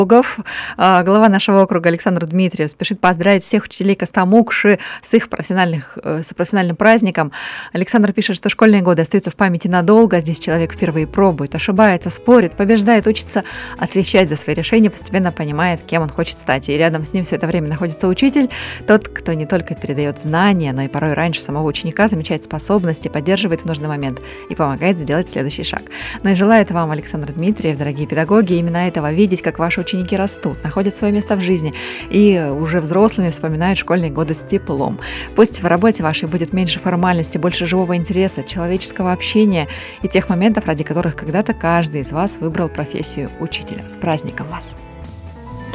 Глава нашего округа Александр Дмитриев спешит поздравить всех учителей Костомукши с их профессиональным праздником. Александр пишет, что школьные годы остаются в памяти надолго. Здесь человек впервые пробует, ошибается, спорит, побеждает, учится отвечать за свои решения, постепенно понимает, кем он хочет стать. И рядом с ним все это время находится учитель, тот, кто не только передает знания, но и порой раньше самого ученика замечает способности, поддерживает в нужный момент и помогает сделать следующий шаг. Ну и желает вам, Александр Дмитриев, дорогие педагоги, именно этого: видеть, как ваши ученики растут, находят свое место в жизни и уже взрослыми вспоминают школьные годы с теплом. Пусть в работе вашей будет меньше формальности, больше живого интереса, человеческого общения и тех моментов, ради которых когда-то каждый из вас выбрал профессию учителя. С праздником вас!